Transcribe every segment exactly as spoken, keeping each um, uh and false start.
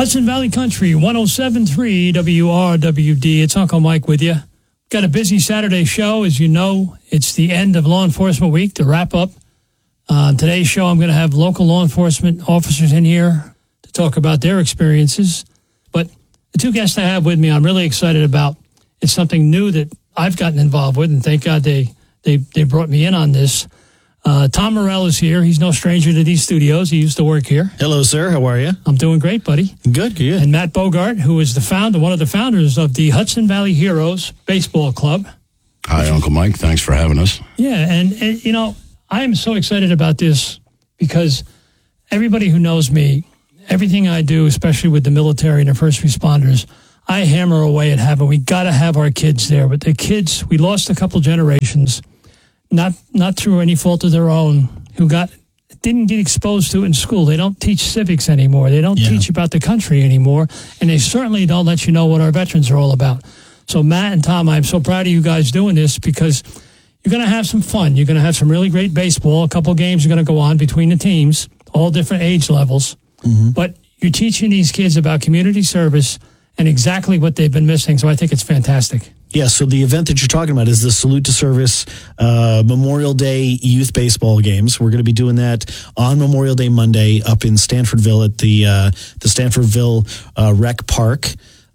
Hudson Valley Country, one oh seven point three W R W D. It's Uncle Mike with you. Got a busy Saturday show. As you know, it's the end of Law Enforcement Week. To wrap up uh, today's show, I'm going to have local law enforcement officers in here to talk about their experiences. But the two guests I have with me, I'm really excited about. It's something new that I've gotten involved with, and thank God they they, they brought me in on this. Uh, Tom Morell is here. He's no stranger to these studios. He used to work here. Hello, sir. How are you? I'm doing great, buddy. Good, good. And Matt Bogart, who is the founder, one of the founders of the Hudson Valley Heroes Baseball Club. Hi, Uncle Mike. Thanks for having us. Yeah, and, and you know, I am so excited about this because everybody who knows me, everything I do, especially with the military and the first responders, I hammer away at having, we got to have our kids there. But the kids, we lost a couple generations. Not not through any fault of their own, who got didn't get exposed to it in school. They don't teach civics anymore. They don't yeah. teach about the country anymore. And they certainly don't let you know what our veterans are all about. So Matt and Tom, I'm so proud of you guys doing this because you're going to have some fun. You're going to have some really great baseball. A couple games are going to go on between the teams, all different age levels. Mm-hmm. But you're teaching these kids about community service and exactly what they've been missing. So I think it's fantastic. Yeah, so the event that you're talking about is the Salute to Service uh, Memorial Day Youth Baseball Games. We're going to be doing that on Memorial Day Monday up in Stanfordville at the uh, the Stanfordville uh, Rec Park.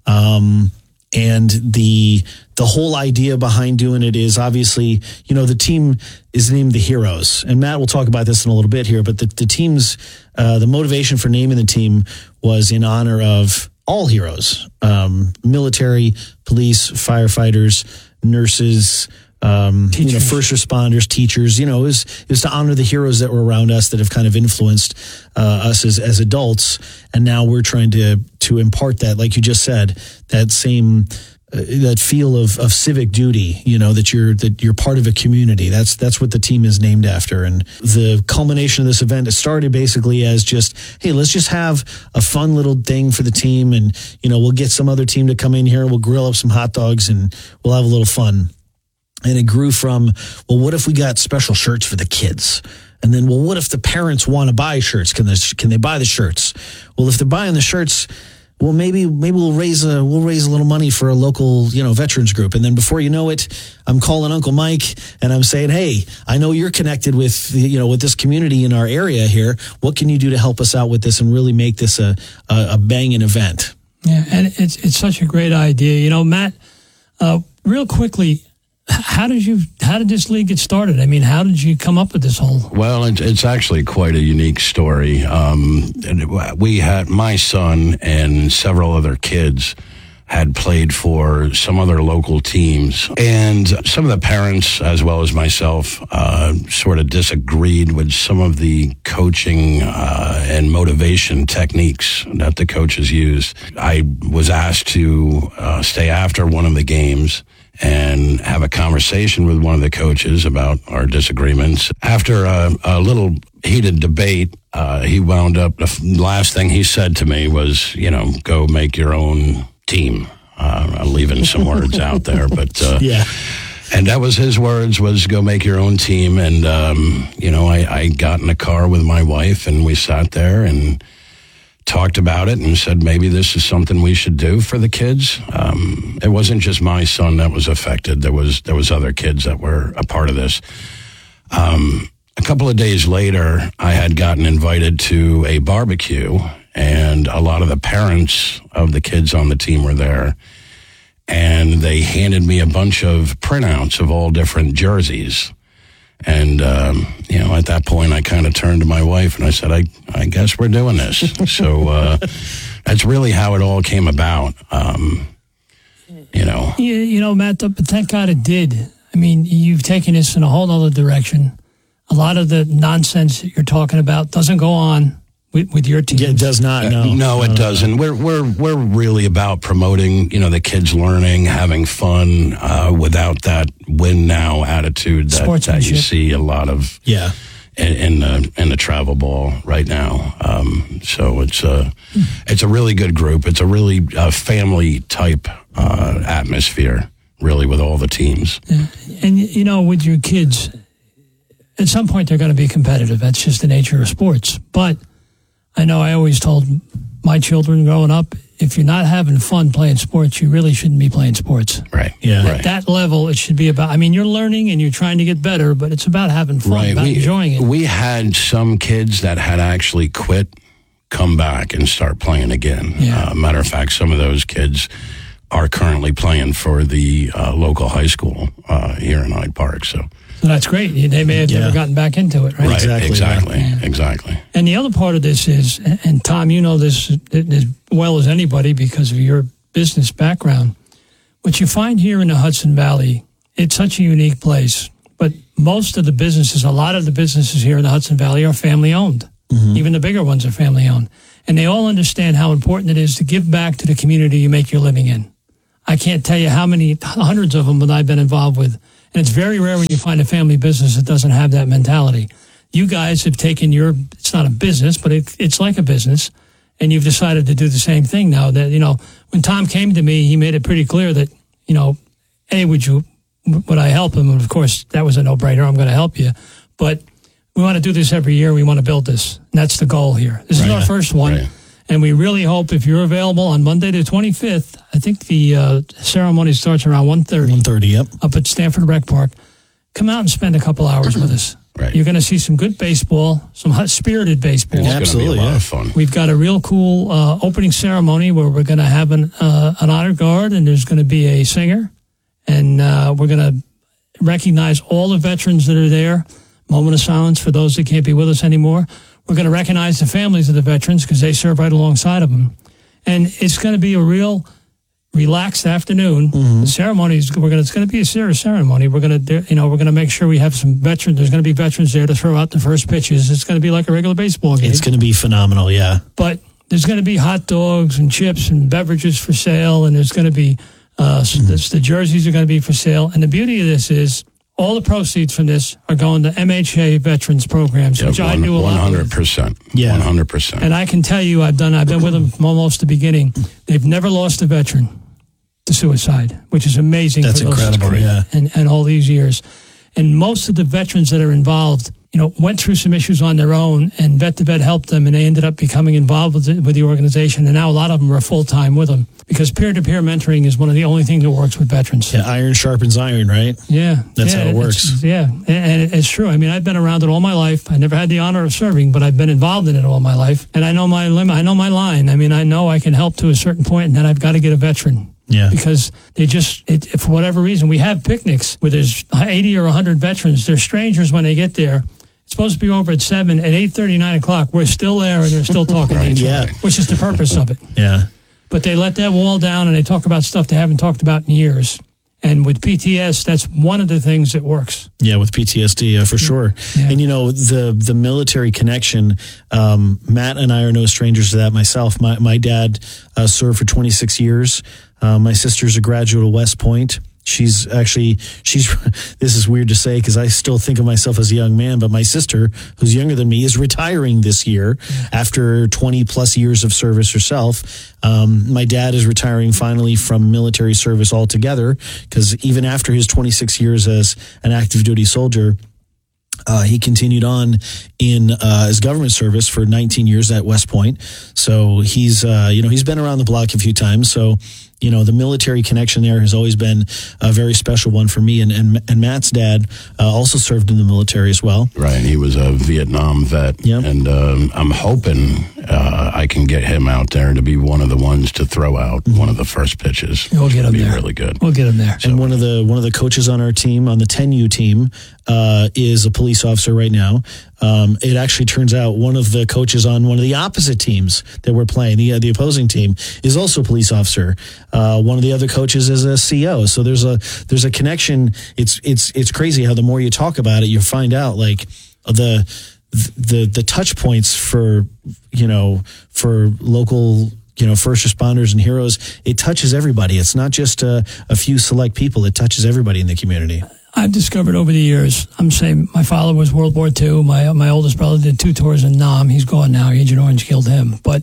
Um, and the the whole idea behind doing it is obviously, you know, the team is named the Heroes. And Matt will talk about this in a little bit here, but the, the team's, uh, the motivation for naming the team was in honor of all heroes, um, military, police, firefighters, nurses, um, you know, first responders, teachers. You know, it was, it was to honor the heroes that were around us that have kind of influenced uh, us as, as adults. And now we're trying to to impart that, like you just said, that same uh, that feel of, of civic duty. You know, that you're that you're part of a community. That's that's what the team is named after. And the culmination of this event, it started basically as just, hey, let's just have a fun little thing for the team, and you know, we'll get some other team to come in here, we'll grill up some hot dogs, and we'll have a little fun. And it grew from, well, what if we got special shirts for the kids? And then, well, what if the parents want to buy shirts? Can they, can they buy the shirts? Well, if they're buying the shirts, well, maybe maybe we'll raise a we'll raise a little money for a local, you know, veterans group. And then before you know it, I'm calling Uncle Mike and I'm saying, hey, I know you're connected with, you know, with this community in our area here. What can you do to help us out with this and really make this a a, a banging event? Yeah, and it's it's such a great idea. You know, Matt, uh, real quickly, How did you? How did this league get started? I mean, how did you come up with this whole? Well, it, it's actually quite a unique story. Um, we had my son and several other kids had played for some other local teams, and some of the parents, as well as myself, uh, sort of disagreed with some of the coaching uh, and motivation techniques that the coaches used. I was asked to uh, stay after one of the games and have a conversation with one of the coaches about our disagreements. After a, a little heated debate, uh, he wound up, the last thing he said to me was, you know, go make your own team. Uh, I'm leaving some words out there, but uh, yeah. And that was his words, was go make your own team. And, um, you know, I, I got in a car with my wife and we sat there and talked about it and said, maybe this is something we should do for the kids. Um, it wasn't just my son that was affected. There was, there was other kids that were a part of this. Um, a couple of days later, I had gotten invited to a barbecue, and a lot of the parents of the kids on the team were there. And they handed me a bunch of printouts of all different jerseys. And, um, you know, at that point, I kind of turned to my wife and I said, I, I guess we're doing this. So uh, that's really how it all came about, um, you know. You, you know, Matt, but thank God it did. I mean, you've taken this in a whole other direction. A lot of the nonsense that you're talking about doesn't go on with, with your team. Yeah, it does not, no. Uh, no, it doesn't. We're we're we're really about promoting, you know, the kids learning, having fun, uh, without that win now attitude that, that you see a lot of yeah. in, in the in the travel ball right now. Um, so it's a it's a really good group. It's a really uh, family type uh, atmosphere, really, with all the teams. Yeah. And you know, with your kids, at some point they're going to be competitive. That's just the nature of sports. But I know I always told my children growing up, if you're not having fun playing sports, you really shouldn't be playing sports. Right. Yeah. Right. At that level, it should be about, I mean, you're learning and you're trying to get better, but it's about having fun, Right. about we, enjoying it. We had some kids that had actually quit, come back and start playing again. Yeah. Uh, matter of fact, some of those kids are currently playing for the uh, local high school uh, here in Hyde Park. So, So that's great. They may have Yeah. never gotten back into it, right? right, Exactly, exactly, yeah. exactly. And the other part of this is, and Tom, you know this as well as anybody because of your business background, what you find here in the Hudson Valley, it's such a unique place, but most of the businesses, a lot of the businesses here in the Hudson Valley are family owned. Mm-hmm. Even the bigger ones are family owned. And they all understand how important it is to give back to the community you make your living in. I can't tell you how many hundreds of them that I've been involved with. And it's very rare when you find a family business that doesn't have that mentality. You guys have taken your, it's not a business, but it, it's like a business. And you've decided to do the same thing now that, you know, when Tom came to me, he made it pretty clear that, you know, hey, would you, would I help him? And of course, that was a no-brainer. I'm going to help you. But we want to do this every year. We want to build this. And that's the goal here. This Right. is our first one. Right. And we really hope if you're available on Monday the twenty-fifth, I think the uh, ceremony starts around one thirty one thirty, yep. up at Stanford Rec Park. Come out and spend a couple hours with us. Right. You're going to see some good baseball, some hot spirited baseball. It's Absolutely, going to be a lot yeah. of fun. We've got a real cool uh, opening ceremony where we're going to have an uh, an honor guard, and there's going to be a singer, and uh, we're going to recognize all the veterans that are there. Moment of silence for those that can't be with us anymore. We're going to recognize the families of the veterans because they serve right alongside of them, and it's going to be a real relaxed afternoon. Mm-hmm. The ceremony is we're going. It's going to be a serious ceremony. We're going to, you know, we're going to make sure we have some veterans. There's going to be veterans there to throw out the first pitches. It's going to be like a regular baseball game. It's going to be phenomenal, yeah. But there's going to be hot dogs and chips and beverages for sale, and there's going to be uh, Mm-hmm. the, the jerseys are going to be for sale. And the beauty of this is all the proceeds from this are going to M H A veterans programs, which I do a lot One hundred with. percent. Yeah. One hundred percent. And I can tell you, I've done. I've been with them from almost the beginning. They've never lost a veteran to suicide, which is amazing. That's for those incredible, yeah. And, and all these years. And most of the veterans that are involved, you know, went through some issues on their own, and Vet to Vet helped them, and they ended up becoming involved with the, with the organization. And now a lot of them are full-time with them because peer-to-peer mentoring is one of the only things that works with veterans. Yeah, iron sharpens iron, right? Yeah. That's yeah, how it it's- works. Yeah. And, and it's true. I mean, I've been around it all my life. I never had the honor of serving, but I've been involved in it all my life. And I know my limit. I know my line. I mean, I know I can help to a certain point, and then I've got to get a veteran. Yeah. Because they just, it, for whatever reason, we have picnics where there's eighty or one hundred veterans. They're strangers when they get there. It's supposed to be over at seven. At eight thirty, nine o'clock, we're still there, and they're still talking to each Yeah. other, which is the purpose of it. Yeah. But they let that wall down, and they talk about stuff they haven't talked about in years. And with P T S, that's one of the things that works. Yeah, with P T S D, uh, for sure. Yeah. And, you know, the the military connection, um, Matt and I are no strangers to that myself. My, my dad uh, served for twenty-six years. Uh, my sister's a graduate of West Point. She's actually, she's, this is weird to say because I still think of myself as a young man, but my sister, who's younger than me, is retiring this year after twenty plus years of service herself. Um, my dad is retiring finally from military service altogether because even after his twenty-six years as an active duty soldier, Uh, he continued on in uh, his government service for nineteen years at West Point. So he's, uh, you know, he's been around the block a few times. So, you know, the military connection there has always been a very special one for me. And and, and Matt's dad uh, also served in the military as well. Right. He was a Vietnam vet. Yep. And um, I'm hoping uh, I can get him out there to be one of the ones to throw out Mm-hmm. one of the first pitches. We'll get him It'd be there. really good. We'll get them there. And one of the one of the coaches on our team, on the ten U team, uh, is a police officer right now. Um, it actually turns out one of the coaches on one of the opposite teams that we're playing, the uh, the opposing team, is also a police officer. Uh, one of the other coaches is a C O. So there's a there's a connection. It's it's it's crazy how the more you talk about it, you find out like the the the touch points for you know for local. You know, first responders and heroes, it touches everybody. It's not just a, a few select people. It touches everybody in the community. I've discovered over the years, I'm saying my father was World War Two. My my oldest brother did two tours in Nam. He's gone now. Agent Orange killed him. But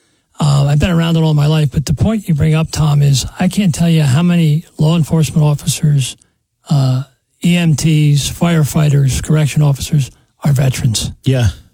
uh, I've been around it all my life. But the point you bring up, Tom, is I can't tell you how many law enforcement officers, uh, E M Ts, firefighters, correction officers are veterans. Yeah.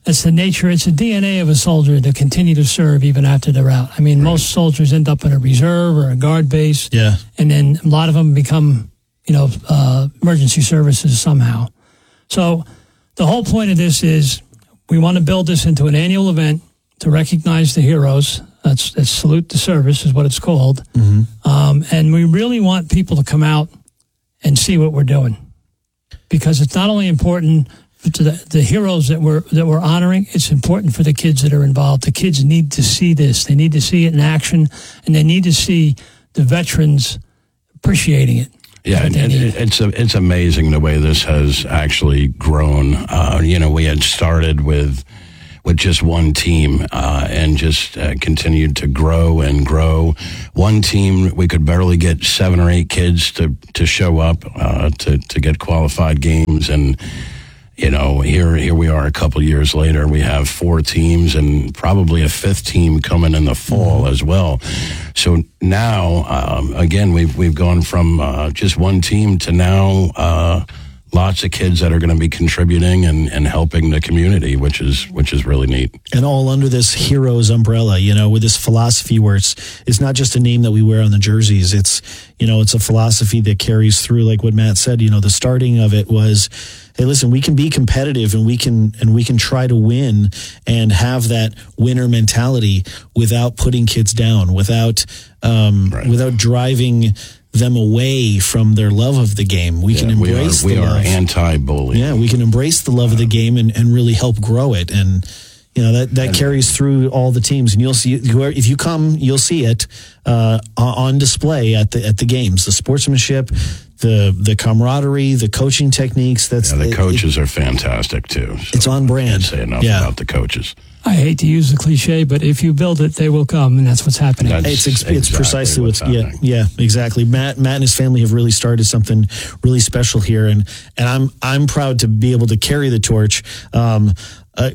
It's the nature, it's the D N A of a soldier to continue to serve even after they're out. I mean, right. most soldiers end up in a reserve or a guard base. Yeah. And then a lot of them become, you know, uh, emergency services somehow. So the whole point of this is we want to build this into an annual event to recognize the heroes. That's, that's Salute to Service is what it's called. Mm-hmm. Um, and we really want people to come out and see what we're doing. Because it's not only important to the, the heroes that we're that we're honoring, it's important for the kids that are involved. The kids need to see this. They need to see it in action, and they need to see the veterans appreciating it. Yeah, it, it, it's a, it's amazing the way this has actually grown. Uh, you know, we had started with with just one team uh, and just uh, continued to grow and grow. One team, we could barely get seven or eight kids to to show up uh, to to get qualified games. And you know, here here we are a couple years later. We have four teams and probably a fifth team coming in the fall mm-hmm. as well. So now, um, again, we've we've gone from uh, just one team to now uh, lots of kids that are going to be contributing and, and helping the community, which is which is really neat. And all under this heroes umbrella, you know, with this philosophy where it's it's not just a name that we wear on the jerseys. It's, you know, it's a philosophy that carries through, like what Matt said. You know, the starting of it was, hey, listen, we can be competitive and we can and we can try to win and have that winner mentality without putting kids down, without um, right. without driving them away from their love of the game. We yeah, can embrace we are, the we love. We are anti-bullying. Yeah, we can embrace the love yeah. of the game and, and really help grow it. And you know that, that carries through all the teams. And you'll see, if you come, you'll see it uh, on display at the at the games. The sportsmanship, the the camaraderie, the coaching techniques. That's yeah, the it, coaches it, are fantastic too. So it's on brand. I can't say enough yeah. about the coaches. I hate to use the cliche, but if you build it, they will come, and that's what's happening. That's it's it's exactly precisely what's, what's yeah yeah exactly. Matt Matt and his family have really started something really special here, and and I'm I'm proud to be able to carry the torch. Um, uh,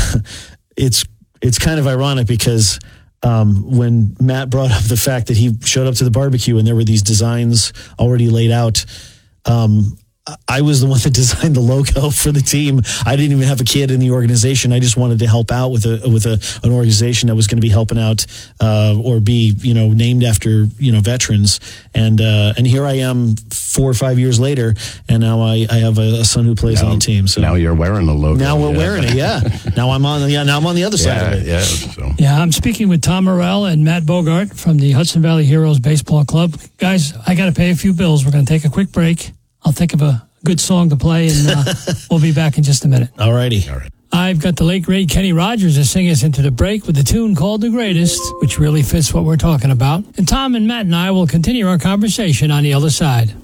it's it's kind of ironic because um, when Matt brought up the fact that he showed up to the barbecue and there were these designs already laid out. Um, I was the one that designed the logo for the team. I didn't even have a kid in the organization. I just wanted to help out with a with a an organization that was going to be helping out uh, or be you know named after you know veterans. And uh, and here I am four or five years later, and now I, I have a, a son who plays now, on the team. So now you're wearing the logo. Now we're yeah. wearing it. Yeah. now I'm on. Yeah. Now I'm on the other yeah, side of it. Yeah. So. Yeah. I'm speaking with Tom Morrell and Matt Bogart from the Hudson Valley Heroes Baseball Club. Guys, I got to pay a few bills. We're going to take a quick break. I'll think of a good song to play, and uh, we'll be back in just a minute. All righty. All right. I've got the late, great Kenny Rogers to sing us into the break with a tune called The Greatest, which really fits what we're talking about. And Tom and Matt and I will continue our conversation on the other side.